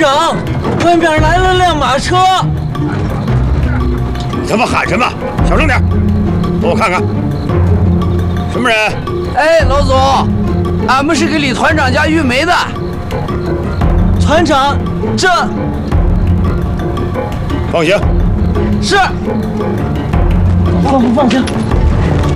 长，外边来了辆马车。 你他妈喊什么？小声点，帮我看看，什么人？ 哎，老总，俺们是给李团长家运煤的。 团长，这放行。 是。放行。